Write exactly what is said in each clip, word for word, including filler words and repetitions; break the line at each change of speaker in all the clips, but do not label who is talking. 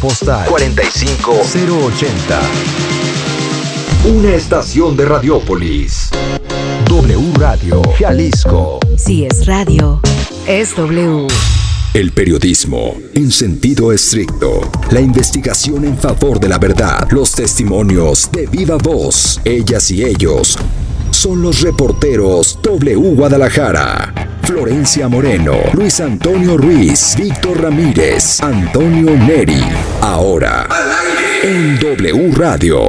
postal cuarenta y cinco cero ochenta. Una estación de Radiópolis. W Radio Jalisco.
Si es radio, es W.
El periodismo en sentido estricto. La investigación en favor de la verdad. Los testimonios de viva voz. Ellas y ellos son los reporteros W Guadalajara. Florencia Moreno, Luis Antonio Ruiz, Víctor Ramírez, Antonio Neri. Ahora, en W Radio.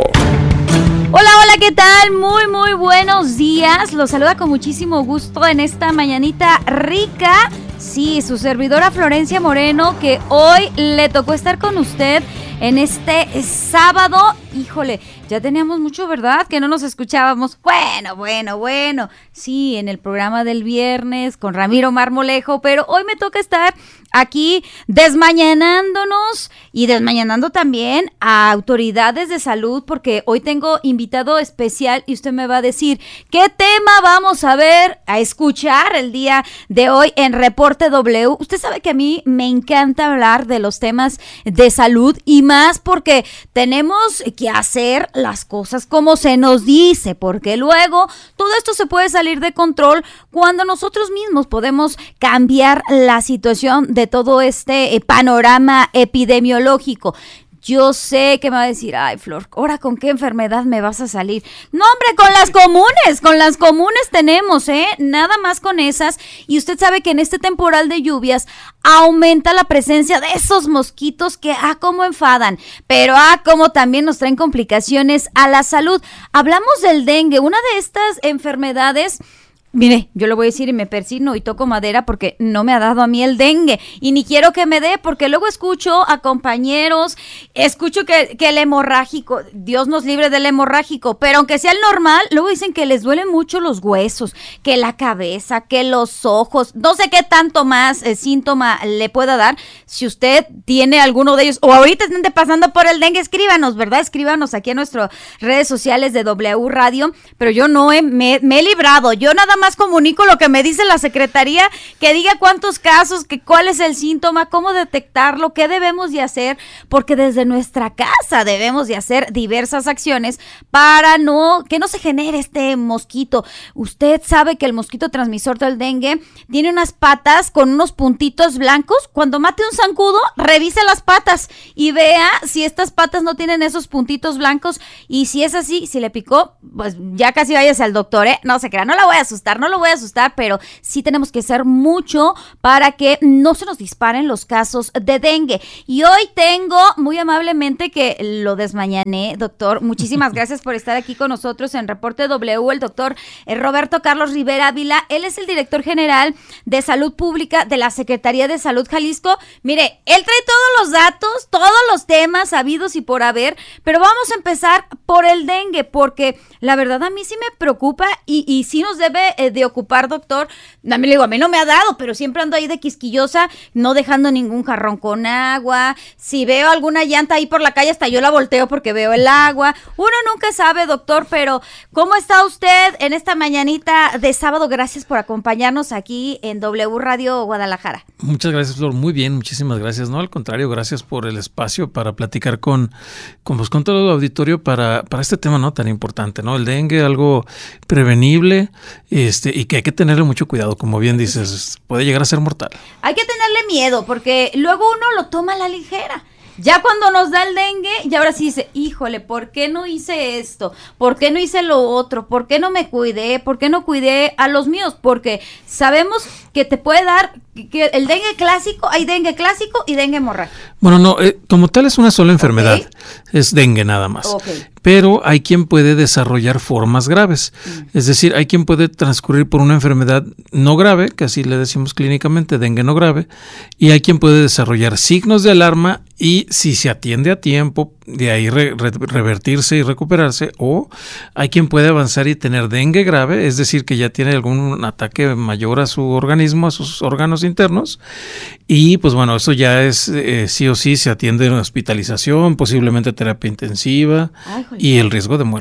Hola, hola, ¿qué tal? Muy, muy buenos días. Los saluda con muchísimo gusto en esta mañanita rica. Sí, su servidora Florencia Moreno, que hoy le tocó estar con usted en este sábado. Híjole, ya teníamos mucho, ¿verdad? Que no nos escuchábamos. Bueno, bueno, bueno. Sí, en el programa del viernes con Ramiro Marmolejo, pero hoy me toca estar aquí desmañanándonos y desmañanando también a autoridades de salud, porque hoy tengo invitado especial y usted me va a decir qué tema vamos a ver, a escuchar el día de hoy en Reporte W. Usted sabe que a mí me encanta hablar de los temas de salud y más porque tenemos que hacer las cosas como se nos dice, porque luego todo esto se puede salir de control cuando nosotros mismos podemos cambiar la situación de todo este eh, panorama epidemiológico. Yo sé que me va a decir, ay, Flor, ¿ahora con qué enfermedad me vas a salir? No, hombre, con las comunes, con las comunes tenemos, ¿eh? Nada más con esas. Y usted sabe que en este temporal de lluvias aumenta la presencia de esos mosquitos que, ah, cómo enfadan, pero, ah, cómo también nos traen complicaciones a la salud. Hablamos del dengue, una de estas enfermedades. Mire, yo lo voy a decir y me persigno y toco madera porque no me ha dado a mí el dengue y ni quiero que me dé, porque luego escucho a compañeros, escucho que, que el hemorrágico, Dios nos libre del hemorrágico, pero aunque sea el normal, luego dicen que les duelen mucho los huesos, que la cabeza, que los ojos, no sé qué tanto más eh, síntoma le pueda dar. Si usted tiene alguno de ellos o ahorita estén pasando por el dengue, escríbanos, ¿verdad? Escríbanos aquí en nuestras redes sociales de W Radio, pero yo no he, me, me he librado, yo nada más más comunico lo que me dice la secretaría, que diga cuántos casos, que cuál es el síntoma, cómo detectarlo, qué debemos de hacer, porque desde nuestra casa debemos de hacer diversas acciones para no que no se genere este mosquito. Usted sabe que el mosquito transmisor del dengue tiene unas patas con unos puntitos blancos. Cuando mate un zancudo, revise las patas y vea si estas patas no tienen esos puntitos blancos, y si es así, si le picó, pues ya casi váyase al doctor, ¿eh? No se crea, no la voy a asustar. No lo voy a asustar, pero sí tenemos que hacer mucho para que no se nos disparen los casos de dengue. Y hoy tengo muy amablemente que lo desmañané, doctor. Muchísimas gracias por estar aquí con nosotros en Reporte W, el doctor Roberto Carlos Rivera Ávila. Él es el director general de Salud Pública de la Secretaría de Salud Jalisco. Mire, él trae todos los datos, todos los temas habidos y por haber, pero vamos a empezar por el dengue, porque la verdad a mí sí me preocupa y, y sí nos debe de ocupar, doctor. A mí le digo, a mí no me ha dado, pero siempre ando ahí de quisquillosa, no dejando ningún jarrón con agua. Si veo alguna llanta ahí por la calle, hasta yo la volteo porque veo el agua. Uno nunca sabe, doctor, pero ¿cómo está usted en esta mañanita de sábado? Gracias por acompañarnos aquí en W Radio Guadalajara.
Muchas gracias, Flor. Muy bien, muchísimas gracias. No, al contrario, gracias por el espacio para platicar con, con, pues, con todo el auditorio para, para este tema, ¿no?, tan importante, ¿no? El dengue, algo prevenible, Este, y que hay que tenerle mucho cuidado, como bien dices, puede llegar a ser mortal.
Hay que tenerle miedo, porque luego uno lo toma a la ligera. Ya cuando nos da el dengue, y ahora sí dice, híjole, ¿por qué no hice esto? ¿Por qué no hice lo otro? ¿Por qué no me cuidé? ¿Por qué no cuidé a los míos? Porque sabemos que te puede dar, que el dengue clásico, hay dengue clásico y dengue hemorrágico.
Bueno, no, eh, como tal es una sola enfermedad, okay. Es dengue nada más.
Okay.
Pero hay quien puede desarrollar formas graves, mm. es decir, hay quien puede transcurrir por una enfermedad no grave, que así le decimos clínicamente, dengue no grave, y hay quien puede desarrollar signos de alarma y si se atiende a tiempo, de ahí re, re, revertirse y recuperarse, o hay quien puede avanzar y tener dengue grave, es decir, que ya tiene algún ataque mayor a su organismo, a sus órganos internos, y pues bueno, eso ya es eh, sí o sí se atiende en hospitalización, posiblemente terapia intensiva. Ay, y el riesgo de muerte.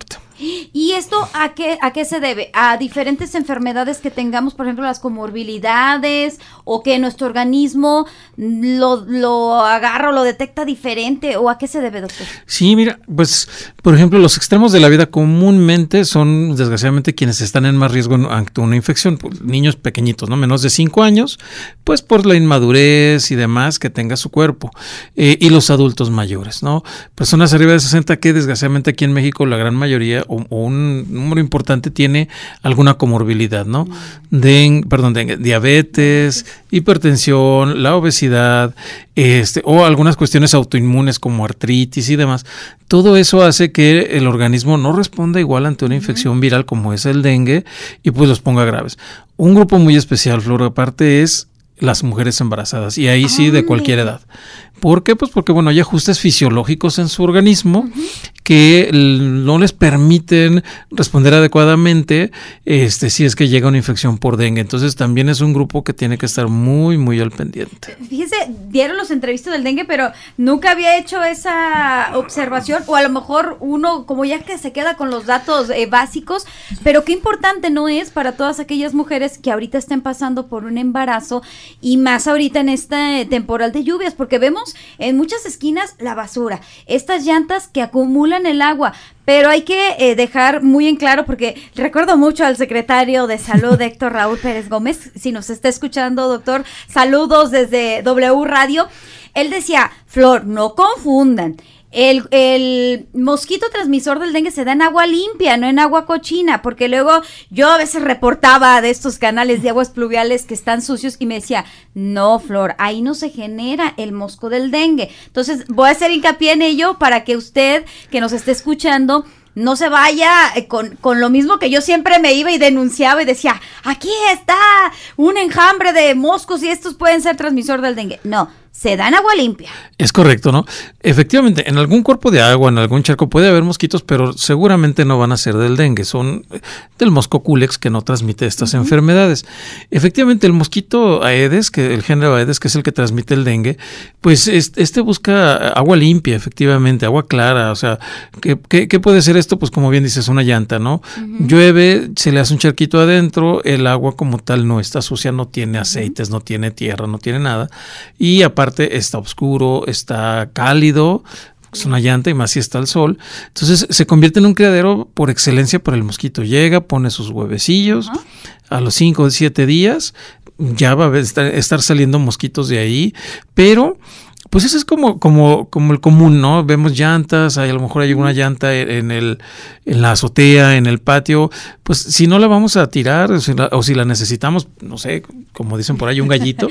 ¿Y esto a qué, a qué se debe? ¿A diferentes enfermedades que tengamos, por ejemplo, las comorbilidades, o que nuestro organismo lo, lo agarra o lo detecta diferente? ¿O a qué se debe, doctor?
Sí, mira, pues, por ejemplo, los extremos de la vida comúnmente son, desgraciadamente, quienes están en más riesgo ante una infección. Pues, niños pequeñitos, ¿no? Menos de cinco años, pues por la inmadurez y demás que tenga su cuerpo. Eh, y los adultos mayores, ¿no? Personas arriba de sesenta que, desgraciadamente, aquí en México, la gran mayoría o, o un número importante tiene alguna comorbilidad, ¿no? Den, perdón, dengue, diabetes, hipertensión, la obesidad, este, o algunas cuestiones autoinmunes como artritis y demás. Todo eso hace que el organismo no responda igual ante una infección viral como es el dengue y pues los ponga graves. Un grupo muy especial, Flor, aparte es las mujeres embarazadas, y ahí sí de cualquier edad. ¿Por qué? Pues porque, bueno, hay ajustes fisiológicos en su organismo uh-huh. que no les permiten responder adecuadamente este, si es que llega una infección por dengue. Entonces también es un grupo que tiene que estar muy, muy al pendiente.
Fíjese, dieron los entrevistas del dengue, pero nunca había hecho esa observación, o a lo mejor uno como ya que se queda con los datos eh, básicos, pero qué importante no es para todas aquellas mujeres que ahorita estén pasando por un embarazo, y más ahorita en este temporal de lluvias, porque vemos en muchas esquinas la basura, estas llantas que acumulan el agua, pero hay que eh, dejar muy en claro, porque recuerdo mucho al secretario de Salud, Héctor Raúl Pérez Gómez, si nos está escuchando, doctor, saludos desde W Radio. Él decía, Flor, no confundan. El, el mosquito transmisor del dengue se da en agua limpia, no en agua cochina, porque luego yo a veces reportaba de estos canales de aguas pluviales que están sucios y me decía, no, Flor, ahí no se genera el mosco del dengue. Entonces voy a hacer hincapié en ello para que usted que nos esté escuchando no se vaya con, con lo mismo que yo siempre me iba y denunciaba y decía, aquí está un enjambre de moscos y estos pueden ser transmisor del dengue. No, se da en agua limpia.
Es correcto, ¿no? Efectivamente, en algún cuerpo de agua, en algún charco puede haber mosquitos, pero seguramente no van a ser del dengue, son del mosco culex que no transmite estas uh-huh. enfermedades. Efectivamente, el mosquito Aedes, que el género Aedes, que es el que transmite el dengue, pues este busca agua limpia, efectivamente, agua clara. O sea, ¿qué, qué, qué puede ser esto? Pues como bien dices, una llanta, ¿no? Uh-huh. Llueve, se le hace un charquito adentro, el agua como tal no está sucia, no tiene aceites, uh-huh. no tiene tierra, no tiene nada, y aparte está oscuro, está cálido, es una llanta y más si está el sol. Entonces se convierte en un criadero por excelencia para el mosquito. Llega, pone sus huevecillos, uh-huh. a los cinco o siete días ya va a estar, estar saliendo mosquitos de ahí, pero pues eso es como, como, como el común, ¿no? Vemos llantas, hay, a lo mejor hay una llanta en el, en la azotea, en el patio, pues si no la vamos a tirar, o si la, o si la necesitamos, no sé, como dicen por ahí, un gallito,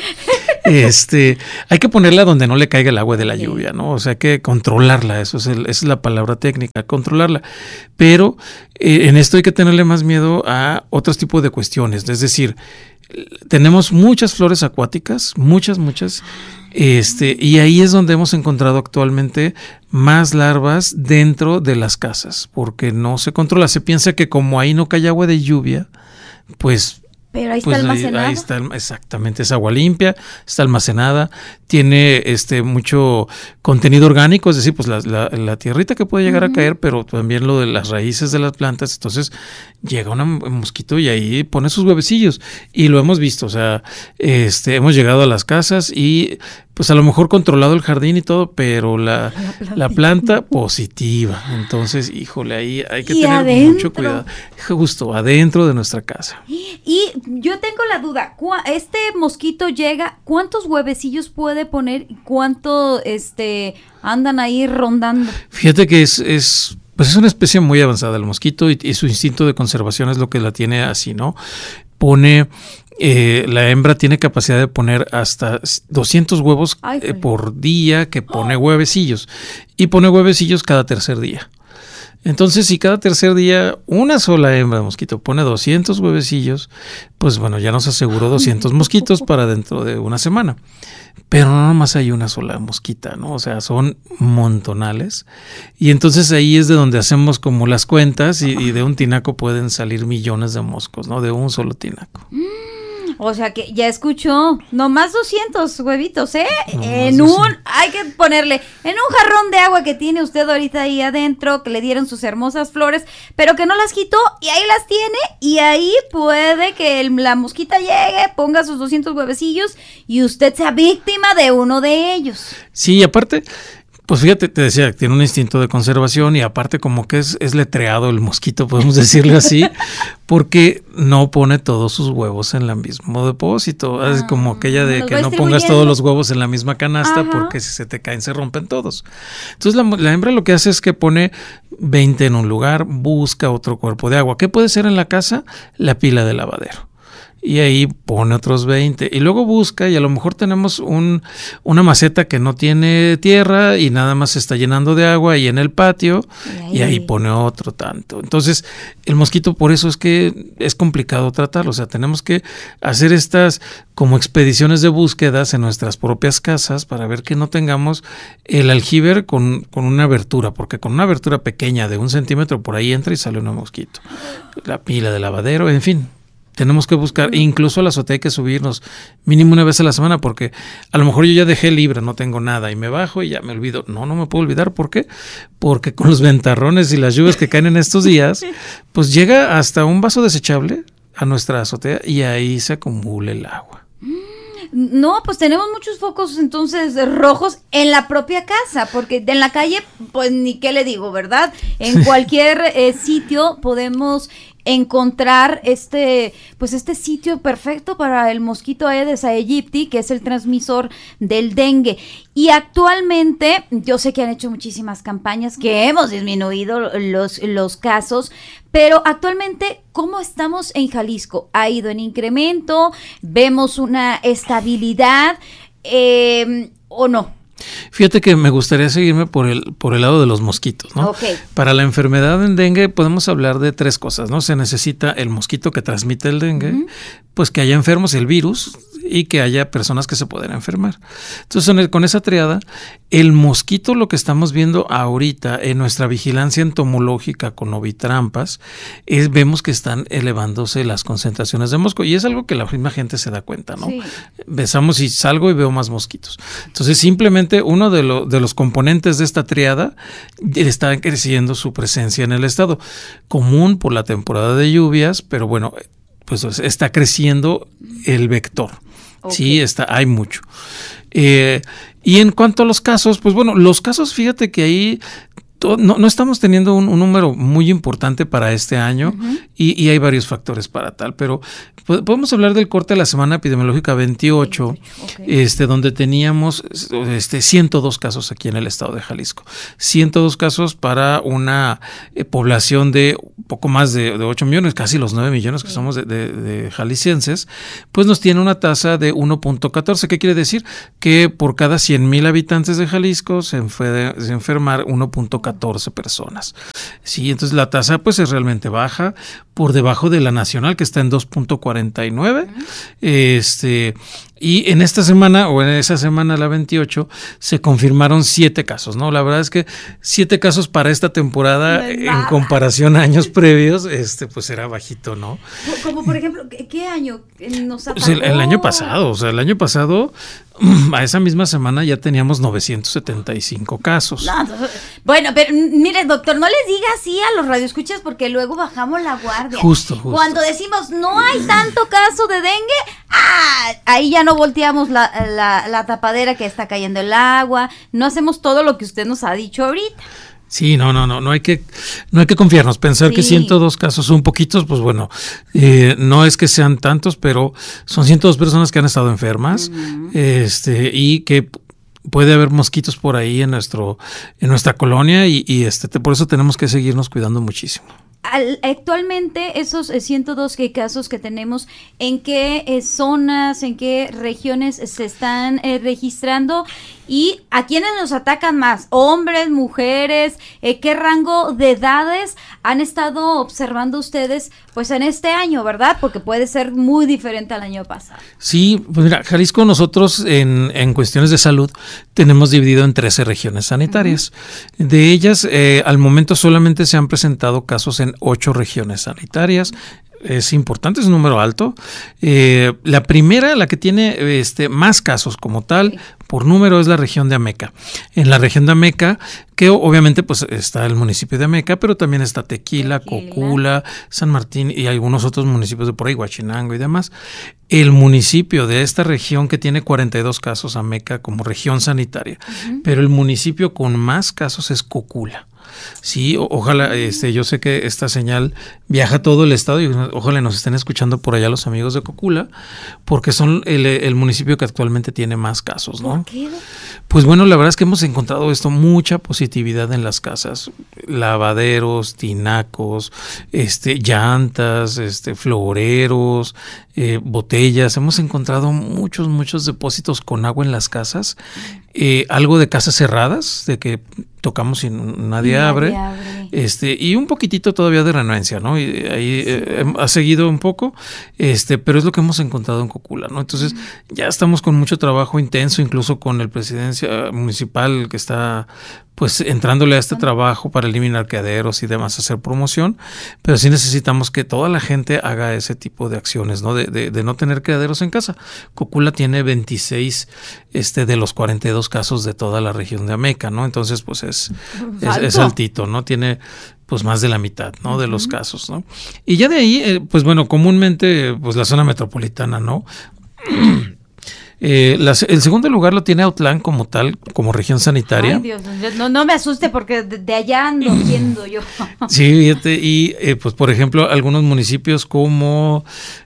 este, hay que ponerla donde no le caiga el agua de la lluvia, ¿no? O sea, hay que controlarla, eso es, el, esa es la palabra técnica, controlarla. Pero eh, en esto hay que tenerle más miedo a otros tipos de cuestiones, es decir, tenemos muchas flores acuáticas, muchas, muchas, este, y ahí es donde hemos encontrado actualmente más larvas dentro de las casas, porque no se controla. Se piensa que como ahí no cae agua de lluvia, pues
Pero ahí
pues
está almacenada.
Ahí, ahí está, exactamente, es agua limpia, está almacenada, tiene este mucho contenido orgánico, es decir, pues la, la, la tierrita que puede llegar uh-huh. a caer, pero también lo de las raíces de las plantas. Entonces llega una, un mosquito y ahí pone sus huevecillos, y lo hemos visto, o sea, este, hemos llegado a las casas y pues a lo mejor controlado el jardín y todo, pero la, la, la planta positiva. Entonces, híjole, ahí hay que
y
tener
adentro.
mucho cuidado. Justo adentro de nuestra casa.
Y yo tengo la duda, este mosquito llega, ¿cuántos huevecillos puede poner y cuánto este andan ahí rondando?
Fíjate que es, es pues es una especie muy avanzada el mosquito, y, y su instinto de conservación es lo que la tiene así, ¿no? Pone, eh, la hembra tiene capacidad de poner hasta doscientos huevos Ay, eh, por día, que pone oh. huevecillos, y pone huevecillos cada tercer día. Entonces, si cada tercer día una sola hembra de mosquito pone doscientos huevecillos, pues bueno, ya nos aseguró doscientos mosquitos para dentro de una semana. Pero no nomás hay una sola mosquita, ¿no? O sea, son montonales. Y entonces ahí es de donde hacemos como las cuentas, y, y de un tinaco pueden salir millones de moscos, ¿no? De un solo tinaco.
O sea que ya escuchó, nomás doscientos huevitos, ¿eh?
No,
en
no,
un,
sí.
hay que ponerle, en un jarrón de agua que tiene usted ahorita ahí adentro, que le dieron sus hermosas flores, pero que no las quitó y ahí las tiene y ahí puede que el, la mosquita llegue, ponga sus doscientos huevecillos y usted sea víctima de uno de ellos.
Sí, y aparte, pues fíjate, te decía, tiene un instinto de conservación y aparte como que es, es letreado el mosquito, podemos decirle así, porque no pone todos sus huevos en el mismo depósito. Ah, es como aquella de que no pongas todos los huevos en la misma canasta. Ajá. Porque si se te caen se rompen todos. Entonces la, la hembra lo que hace es que pone veinte en un lugar, busca otro cuerpo de agua. ¿Qué puede ser en la casa? La pila de lavadero. Y ahí pone otros veinte y luego busca y a lo mejor tenemos un, una maceta que no tiene tierra y nada más se está llenando de agua y en el patio y ahí, y ahí pone otro tanto. Entonces el mosquito, por eso es que es complicado tratarlo, o sea, tenemos que hacer estas como expediciones de búsquedas en nuestras propias casas para ver que no tengamos el aljiber con, con una abertura, porque con una abertura pequeña de un centímetro por ahí entra y sale un mosquito. La pila de lavadero, en fin. Tenemos que buscar, incluso a la azotea hay que subirnos mínimo una vez a la semana porque a lo mejor yo ya dejé libre, no tengo nada y me bajo y ya me olvido. No, no me puedo olvidar. ¿Por qué? Porque con los ventarrones y las lluvias que caen en estos días, pues llega hasta un vaso desechable a nuestra azotea y ahí se acumula el agua.
No, pues tenemos muchos focos entonces rojos en la propia casa, porque en la calle, pues ni qué le digo, ¿verdad? En cualquier eh, sitio podemos encontrar este, pues este sitio perfecto para el mosquito Aedes aegypti, que es el transmisor del dengue. Y actualmente, yo sé que han hecho muchísimas campañas, que hemos disminuido los, los casos, pero actualmente, ¿cómo estamos en Jalisco? ¿Ha ido en incremento? ¿Vemos una estabilidad eh, o no?
Fíjate que me gustaría seguirme por el por el lado de los mosquitos, ¿no?
Okay.
Para la enfermedad en dengue podemos hablar de tres cosas, ¿no? Se necesita el mosquito que transmite el dengue, uh-huh. pues que haya enfermos, el virus, y que haya personas que se puedan enfermar. Entonces, con esa triada, el mosquito, lo que estamos viendo ahorita en nuestra vigilancia entomológica con ovitrampas, es vemos que están elevándose las concentraciones de mosco, y es algo que la misma gente se da cuenta, ¿no? Sí. Besamos y salgo y veo más mosquitos. Entonces, simplemente uno de, lo, de los componentes de esta triada está creciendo su presencia en el estado. Común por la temporada de lluvias, pero bueno, pues está creciendo el vector. Okay. Sí, está, hay mucho. Eh, y en cuanto a los casos, pues bueno, los casos, fíjate que ahí to, no, no estamos teniendo un, un número muy importante para este año, uh-huh. y, y hay varios factores para tal, pero podemos hablar del corte de la semana epidemiológica veintiocho, okay. este, donde teníamos este, ciento dos casos aquí en el estado de Jalisco. ciento dos casos para una eh, población de poco más de, de ocho millones, casi los nueve millones que sí. somos de, de, de jaliscienses, pues nos tiene una tasa de uno punto catorce. ¿Qué quiere decir? Que por cada cien mil habitantes de Jalisco se, enfe- se enfermar uno punto catorce personas. Sí, entonces la tasa pues es realmente baja, por debajo de la nacional que está en dos punto cuarenta y nueve. Uh-huh. Este, y en esta semana, o en esa semana, la veintiocho, se confirmaron siete casos, ¿no? La verdad es que siete casos para esta temporada, en comparación a años previos, este, pues era bajito, ¿no?
Como por ejemplo, ¿qué año nos atacó?
Pues el, el año pasado, o sea, el año pasado, a esa misma semana ya teníamos novecientos setenta y cinco casos.
No, bueno, pero mire, doctor, no les diga así a los radioescuchas porque luego bajamos la guardia.
Justo, justo.
Cuando decimos no hay tanto caso de dengue, ah, ahí ya no volteamos la, la, la tapadera que está cayendo el agua, no hacemos todo lo que usted nos ha dicho ahorita.
Sí, no, no, no, no hay que, no hay que confiarnos, pensar sí. que ciento dos casos son poquitos, pues bueno, eh, no es que sean tantos, pero son ciento dos personas que han estado enfermas, uh-huh. este, y que puede haber mosquitos por ahí en nuestro, en nuestra colonia, y, y este, por eso tenemos que seguirnos cuidando muchísimo.
Al, actualmente esos eh, ciento dos que casos que tenemos, ¿en qué eh, zonas, en qué regiones se están eh, registrando? ¿Y a quiénes nos atacan más? ¿Hombres, mujeres? Eh, ¿Qué rango de edades han estado observando ustedes pues en este año, verdad? Porque puede ser muy diferente al año pasado.
Sí, pues mira, Jalisco nosotros en, en cuestiones de salud tenemos dividido en trece regiones sanitarias. Uh-huh. De ellas, eh, al momento solamente se han presentado casos en ocho regiones sanitarias. es importante, es un número alto. Eh, la primera, la que tiene este, más casos como tal, por número, es la región de Ameca. En la región de Ameca, que obviamente pues está el municipio de Ameca, pero también está Tequila, Tequila, Cocula, San Martín y algunos otros municipios de por ahí, Huachinango y demás. El municipio de esta región que tiene cuarenta y dos casos, Ameca, como región sanitaria, uh-huh. pero el municipio con más casos es Cocula. Sí, o, ojalá, este, yo sé que esta señal viaja a todo el estado y ojalá nos estén escuchando por allá los amigos de Cocula, porque son el, el municipio que actualmente tiene más casos, ¿no?
¿Por qué?
Pues bueno, la verdad es que hemos encontrado esto, mucha positividad en las casas, lavaderos, tinacos, este, llantas, este, floreros, eh, botellas, hemos encontrado muchos, muchos depósitos con agua en las casas, eh, algo de casas cerradas, de que tocamos y nadie, nadie abre, abre, este, y un poquitito todavía de renuencia, ¿no? Y ahí sí. eh, ha seguido un poco, este, pero es lo que hemos encontrado en Cocula, ¿no? Entonces, uh-huh. ya estamos con mucho trabajo intenso, incluso con el presidencia municipal que está pues entrándole a este trabajo para eliminar quedaderos y demás, hacer promoción, pero sí necesitamos que toda la gente haga ese tipo de acciones, ¿no? De, de, de no tener quedaderos en casa. Cocula tiene veintiséis este, de los cuarenta y dos casos de toda la región de Ameca, ¿no? Entonces, pues es, es, es altito, ¿no? Tiene pues más de la mitad, ¿no? De uh-huh. los casos, ¿no? Y ya de ahí, eh, pues bueno, comúnmente, pues la zona metropolitana, ¿no? Eh, la, el segundo lugar lo tiene Autlán como tal, como región sanitaria.
Ay, Dios, no, no me asuste porque de, de allá ando viendo yo.
Sí, fíjate, y eh, pues por ejemplo, algunos municipios como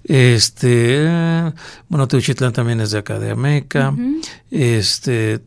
este, bueno, Teuchitlán también es de acá de Ameca, uh-huh. este,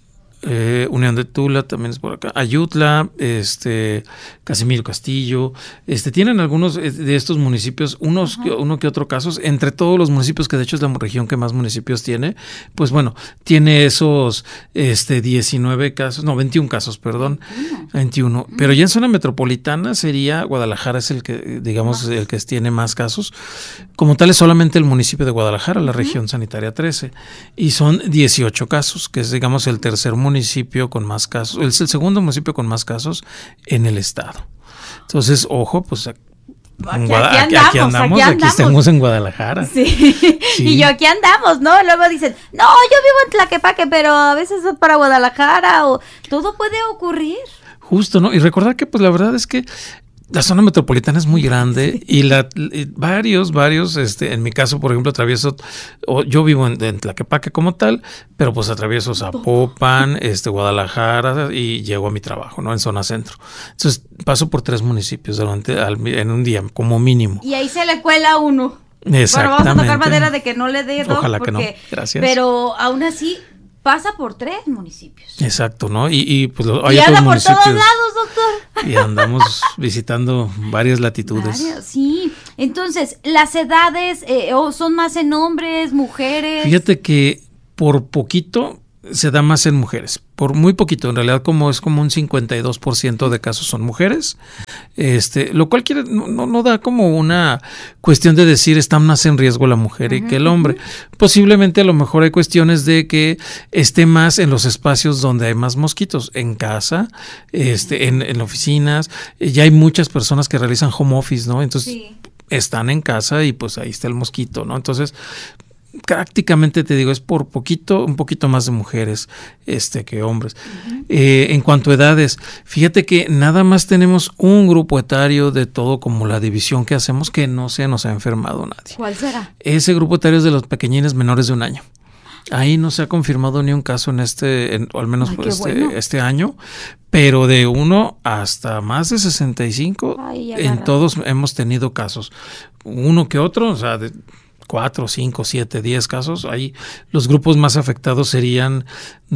eh, Unión de Tula también es por acá, Ayutla, este, Casimiro Castillo, este, tienen algunos de estos municipios, unos uh-huh. que, uno que otro casos, entre todos los municipios, que de hecho es la región que más municipios tiene, pues bueno, tiene esos este, diecinueve casos, no, veintiún casos, perdón, uh-huh. veintiuno, uh-huh. pero ya en zona metropolitana sería, Guadalajara es el que, digamos, uh-huh. el que tiene más casos, como tal es solamente el municipio de Guadalajara, la uh-huh. región sanitaria trece, y son dieciocho casos, que es, digamos, el tercer municipio municipio con más casos, es el segundo municipio con más casos en el estado. Entonces, ojo, pues aquí,
aquí, Guada- aquí, andamos, aquí andamos, aquí
aquí estamos en Guadalajara.
Sí. sí, y yo aquí andamos, ¿no? Luego dicen, no, yo vivo en Tlaquepaque, pero a veces es para Guadalajara, o todo puede ocurrir.
Justo, ¿no? Y recordar que, pues la verdad es que la zona metropolitana es muy grande y, la, y varios, varios, este, en mi caso, por ejemplo, atravieso, o, yo vivo en, en Tlaquepaque como tal, pero pues atravieso Zapopan, este, Guadalajara y llego a mi trabajo, ¿no? En zona centro. Entonces paso por tres municipios durante, al, en un día, como mínimo.
Y ahí se le cuela uno.
Exactamente.
Bueno, vamos a tocar madera de que no le dé dos.
Ojalá
porque,
que no. Gracias.
Pero aún así pasa por tres municipios.
Exacto, ¿no? Y, y pues lo, hay
y
otros
anda por
municipios.
todos lados, doctor.
Y andamos visitando varias latitudes.
Varias, sí. Entonces, las edades eh, son más en hombres, mujeres.
Fíjate que por poquito se da más en mujeres, por muy poquito, en realidad como es como un cincuenta y dos por ciento de casos son mujeres, este, lo cual quiere, no, no, no da como una cuestión de decir está más en riesgo la mujer uh-huh, y que el hombre. Uh-huh. Posiblemente a lo mejor hay cuestiones de que esté más en los espacios donde hay más mosquitos, en casa, este, en, en oficinas, ya hay muchas personas que realizan home office, ¿no? Entonces sí. están en casa y pues ahí está el mosquito, ¿no? Entonces prácticamente te digo, es por poquito, un poquito más de mujeres este, que hombres. Uh-huh. Eh, en cuanto a edades, fíjate que nada más tenemos un grupo etario de todo como la división que hacemos que no se nos ha enfermado nadie.
¿Cuál será?
Ese grupo etario es de los pequeñines menores de un año. Ahí no se ha confirmado ni un caso en este, en, o al menos Ay, este, bueno. este año, pero de uno hasta más de sesenta y cinco, Ay, en todos hemos tenido casos. Uno que otro, o sea, de cuatro, cinco, siete, diez casos. Ahí los grupos más afectados serían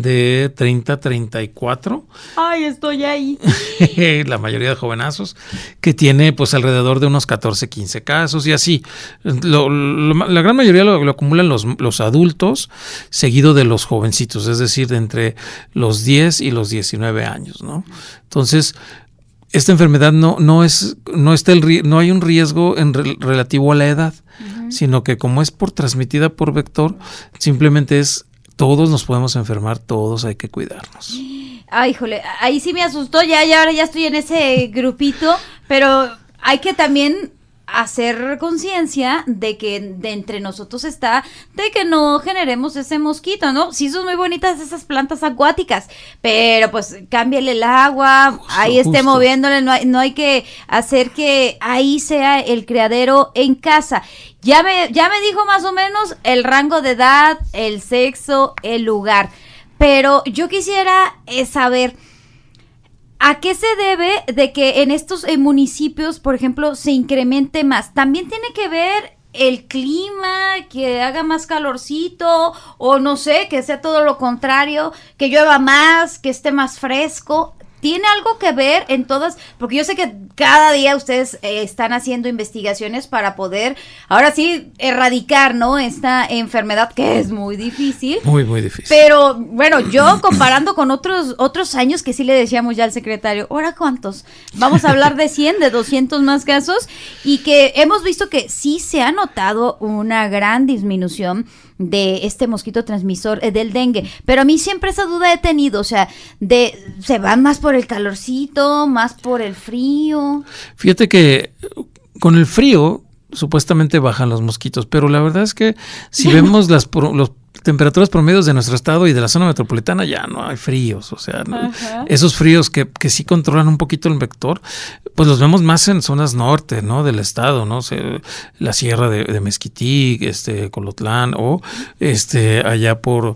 de treinta a treinta y cuatro.
Ay, estoy ahí.
La mayoría de jovenazos, que tiene pues alrededor de unos catorce, quince casos y así. Lo, lo, la gran mayoría lo, lo acumulan los, los adultos, seguido de los jovencitos, es decir, de entre los diez y los diecinueve años, ¿no? Entonces, esta enfermedad no, no es, no está el, no hay un riesgo en re, relativo a la edad, uh-huh. sino que como es por transmitida por vector, simplemente es todos nos podemos enfermar, todos hay que cuidarnos.
Ay, híjole, ahí sí me asustó, ya, ya ahora ya estoy en ese grupito, pero hay que también hacer conciencia de que de entre nosotros está de que no generemos ese mosquito, ¿no? Sí son muy bonitas esas plantas acuáticas, pero pues cámbiale el agua, justo, ahí esté justo. moviéndole, no hay, no hay que hacer que ahí sea el criadero en casa. Ya me, ya me dijo más o menos el rango de edad, el sexo, el lugar, pero yo quisiera eh, saber ¿a qué se debe de que en estos eh, municipios, por ejemplo, se incremente más? ¿También tiene que ver el clima, que haga más calorcito, o no sé, que sea todo lo contrario, que llueva más, que esté más fresco? ¿Tiene algo que ver en todas? Porque yo sé que cada día ustedes eh, están haciendo investigaciones para poder, ahora sí, erradicar, ¿no? Esta enfermedad que es muy difícil.
Muy, muy difícil.
Pero, bueno, yo comparando con otros otros años que sí le decíamos ya al secretario, ¿ahora cuántos? Vamos a hablar de cien, de doscientos más casos, y que hemos visto que sí se ha notado una gran disminución de este mosquito transmisor eh, del dengue, pero a mí siempre esa duda he tenido, o sea, de se van más por el calorcito, más por el frío.
Fíjate que con el frío supuestamente bajan los mosquitos, pero la verdad es que si vemos las los temperaturas promedios de nuestro estado y de la zona metropolitana, ya no hay fríos, o sea, no, esos fríos que, que sí controlan un poquito el vector, pues los vemos más en zonas norte, ¿no? Del estado, ¿no? O sea, la sierra de, de Mezquití, este, Colotlán, o este, allá por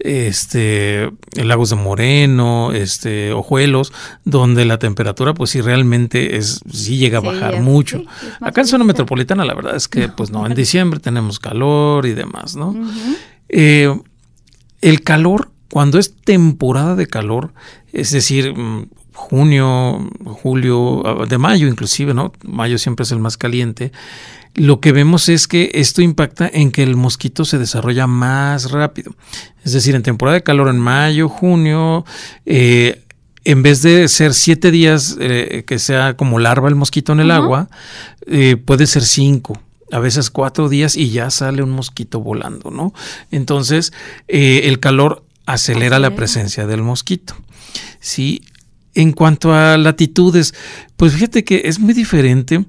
este Lagos de Moreno, este, Ojuelos, donde la temperatura, pues sí realmente es, sí llega a sí, bajar es, mucho. Sí, acá en zona metropolitana, la verdad es que, pues no, en diciembre tenemos calor y demás, ¿no? Uh-huh. Eh, el calor, cuando es temporada de calor, es decir, junio, julio, de mayo inclusive, ¿no? Mayo siempre es el más caliente. Lo que vemos es que esto impacta en que el mosquito se desarrolla más rápido. Es decir, en temporada de calor, en mayo, junio, eh, en vez de ser siete días eh, que sea como larva el mosquito en el uh-huh. agua, eh, puede ser cinco. A veces cuatro días y ya sale un mosquito volando, ¿no? Entonces, eh, el calor acelera ¿Acelera? la presencia del mosquito. Sí, en cuanto a latitudes, pues fíjate que es muy diferente.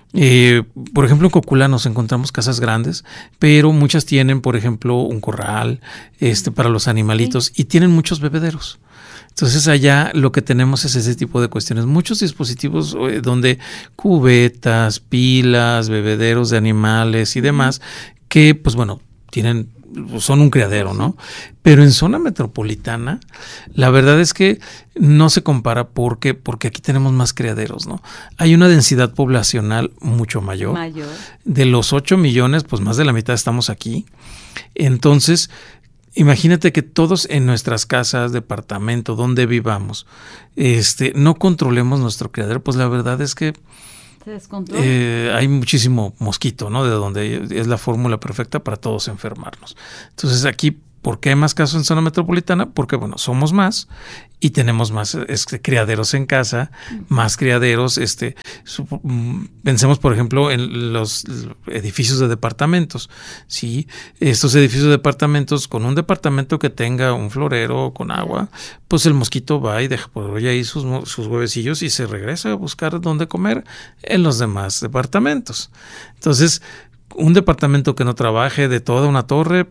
Eh, por ejemplo, en Cocula nos encontramos casas grandes, pero muchas tienen, por ejemplo, un corral este, para los animalitos sí. y tienen muchos bebederos. Entonces allá lo que tenemos es ese tipo de cuestiones, muchos dispositivos eh, donde cubetas, pilas, bebederos de animales y demás, que pues bueno, tienen, son un criadero, ¿no? Pero en zona metropolitana, la verdad es que no se compara porque, porque aquí tenemos más criaderos, ¿no? Hay una densidad poblacional mucho mayor. mayor. De los ocho millones, pues más de la mitad estamos aquí. Entonces, imagínate que todos en nuestras casas, departamento, donde vivamos, este, no controlemos nuestro criadero, pues la verdad es que se descontrola. Eh, hay muchísimo mosquito, ¿no? De donde es la fórmula perfecta para todos enfermarnos. Entonces aquí, ¿por qué hay más casos en zona metropolitana? Porque, bueno, somos más y tenemos más este, criaderos en casa, más criaderos. Este, su, pensemos, por ejemplo, en los edificios de departamentos. ¿Sí? Estos edificios de departamentos, con un departamento que tenga un florero con agua, pues el mosquito va y deja por ahí sus, sus huevecillos y se regresa a buscar dónde comer en los demás departamentos. Entonces, un departamento que no trabaje de toda una torre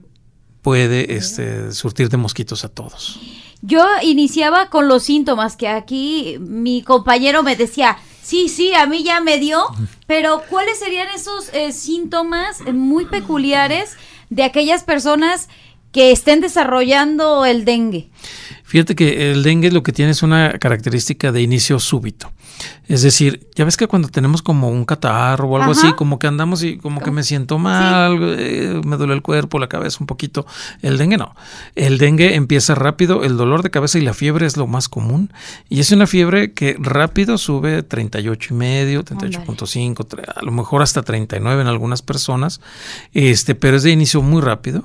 puede este, surtir de mosquitos a todos.
Yo iniciaba con los síntomas que aquí mi compañero me decía, sí, sí, a mí ya me dio, pero ¿cuáles serían esos eh, síntomas muy peculiares de aquellas personas que estén desarrollando el dengue?
Fíjate que el dengue lo que tiene es una característica de inicio súbito. Es decir, ya ves que cuando tenemos como un catarro o algo Ajá. así, como que andamos y como que me siento mal, sí. eh, me duele el cuerpo, la cabeza un poquito. El dengue no. El dengue empieza rápido, el dolor de cabeza y la fiebre es lo más común. Y es una fiebre que rápido sube treinta y ocho y medio, treinta y ocho punto cinco, a lo mejor hasta treinta y nueve en algunas personas, este, pero es de inicio muy rápido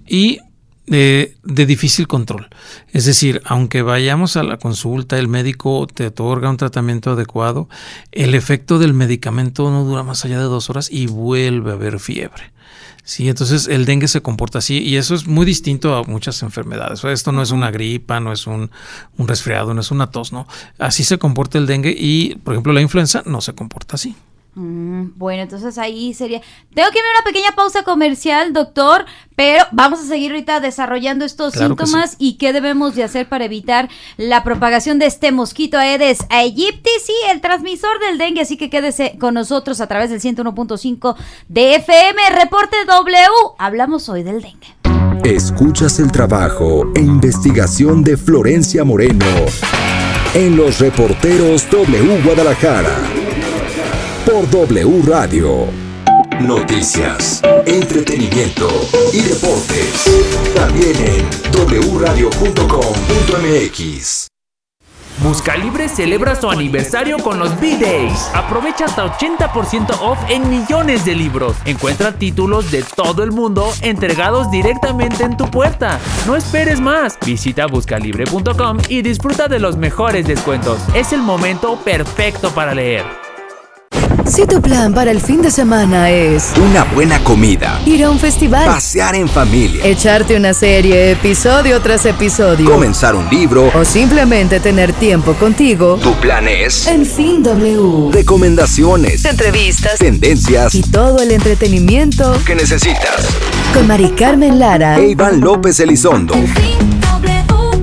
y De, de difícil control. Es decir, aunque vayamos a la consulta, el médico te otorga un tratamiento adecuado, el efecto del medicamento no dura más allá de dos horas y vuelve a haber fiebre. Sí, entonces el dengue se comporta así y eso es muy distinto a muchas enfermedades. Esto no es una gripa, no es un, un resfriado, no es una tos, ¿no? Así se comporta el dengue y, por ejemplo, la influenza no se comporta así.
Mm, bueno, entonces ahí sería... Tengo que ir a una pequeña pausa comercial, doctor, pero vamos a seguir ahorita desarrollando estos
Claro que
síntomas
sí.
y qué debemos de hacer para evitar la propagación de este mosquito Aedes aegypti, sí, el transmisor del dengue, así que quédese con nosotros a través del ciento uno punto cinco de F M, Reporte W. Hablamos hoy del dengue.
Escuchas el trabajo e investigación de Florencia Moreno en los Reporteros W Guadalajara por W Radio. Noticias, entretenimiento y deportes. También en doble u radio punto com punto m x.
Buscalibre celebra su aniversario con los B-Days. Aprovecha hasta ochenta por ciento off en millones de libros. Encuentra títulos de todo el mundo entregados directamente en tu puerta. No esperes más. Visita buscalibre punto com y disfruta de los mejores descuentos. Es el momento perfecto para leer.
Si tu plan para el fin de semana es
Una buena comida,
ir a un festival,
pasear en familia,
echarte una serie episodio tras episodio,
comenzar un libro,
o simplemente tener tiempo contigo,
tu plan es
En Fin W.
recomendaciones,
Entrevistas
tendencias
y todo el entretenimiento
que necesitas.
con Mari Carmen Lara.
E Iván López Elizondo.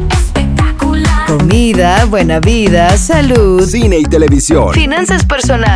Comida, buena vida, salud,
Cine y televisión.
finanzas personales.